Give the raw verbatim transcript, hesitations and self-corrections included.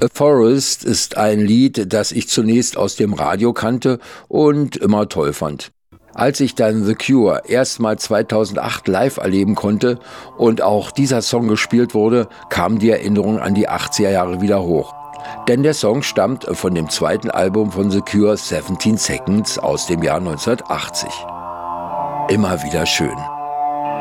A Forest ist ein Lied, das ich zunächst aus dem Radio kannte und immer toll fand. Als ich dann The Cure erstmals zweitausendacht live erleben konnte und auch dieser Song gespielt wurde, kam die Erinnerung an die achtziger Jahre wieder hoch. Denn der Song stammt von dem zweiten Album von The Cure, siebzehn Seconds, aus dem Jahr neunzehnhundertachtzig. Immer wieder schön.